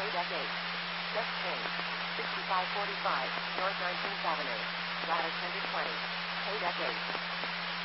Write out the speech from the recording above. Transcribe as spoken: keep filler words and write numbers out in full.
K-Deck eight. Just change. sixty-five forty-five, North nineteenth Avenue. Ladder ten to twenty. K-Deck eight.